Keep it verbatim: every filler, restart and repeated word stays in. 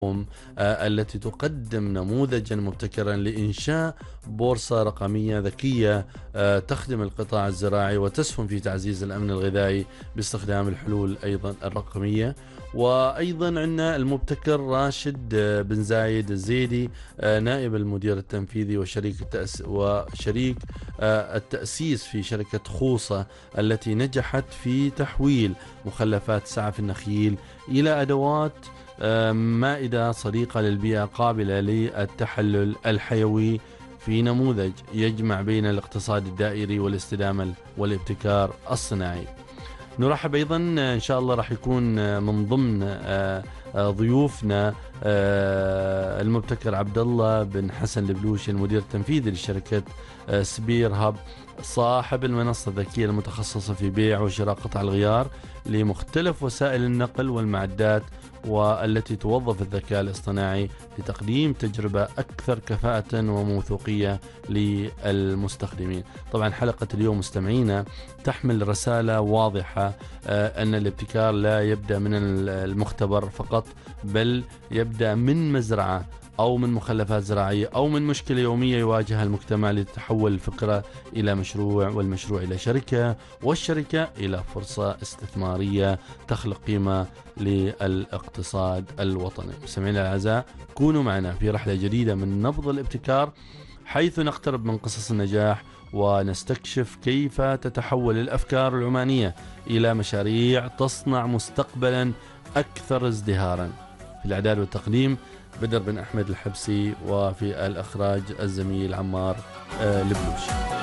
آه، التي تقدم نموذجا مبتكرا لإنشاء بورصة رقمية ذكية آه، تخدم القطاع الزراعي وتسهم في تعزيز الأمن الغذائي باستخدام الحلول أيضا الرقمية. وأيضا عندنا المبتكر راشد آه، بن زايد الزيدي، آه، نائب المدير التنفيذي وشريك التأس وشريك آه، التأسيس في شركة خوصة التي نجحت في تحويل مخلفات سعف النخيل إلى أدوات آه، مائدة صديقة للبيئة قابلة للتحلل الحيوي في نموذج يجمع بين الاقتصاد الدائري والاستدامة والابتكار الصناعي. نرحب أيضا إن شاء الله راح يكون من ضمن آه، آه، ضيوفنا آه، المبتكر عبد الله بن حسن البلوشي، المدير التنفيذي لشركة آه، سبير هاب، صاحب المنصة الذكية المتخصصة في بيع وشراء قطع الغيار لمختلف وسائل النقل والمعدات، والتي توظف الذكاء الاصطناعي لتقديم تجربة أكثر كفاءة وموثوقية للمستخدمين. طبعا حلقة اليوم مستمعينا تحمل رسالة واضحة آه، أن الابتكار لا يبدأ من المختبر فقط، بل يبدأ من مزرعة أو من مخلفات زراعية أو من مشكلة يومية يواجهها المجتمع لتتحول الفكرة إلى مشروع، والمشروع إلى شركة، والشركة إلى فرصة استثمارية تخلق قيمة للاقتصاد الوطني. مستمعينا الأعزاء، كونوا معنا في رحلة جديدة من نبض الابتكار، حيث نقترب من قصص النجاح ونستكشف كيف تتحول الأفكار العمانية إلى مشاريع تصنع مستقبلا أكثر ازدهارا. في الإعداد والتقديم بدر بن أحمد الحبسي، وفي الإخراج الزميل عمار آه، البلوشي.